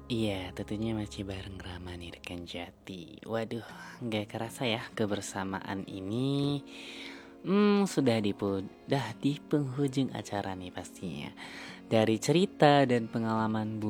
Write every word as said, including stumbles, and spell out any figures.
Iya, tentunya masih bareng Rama nih rekan Jati. Waduh, nggak kerasa ya kebersamaan ini. Hmm, sudah di dah di penghujung acara nih pastinya. Dari cerita dan pengalaman